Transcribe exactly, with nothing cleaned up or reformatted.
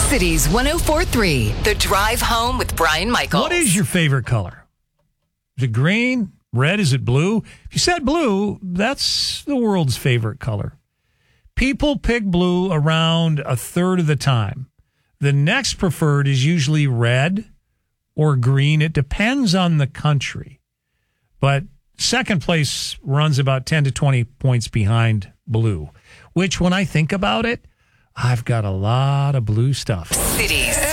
Cities one oh four point three, The Drive Home with Brian Michaels. What is your favorite color? Is it green? Red? Is it blue? If you said blue, that's the world's favorite color. People pick blue around a third of the time. The next preferred is usually red or green. It depends on the country. But second place runs about ten to twenty points behind blue, which when I think about it, I've got a lot of blue stuff. Cities.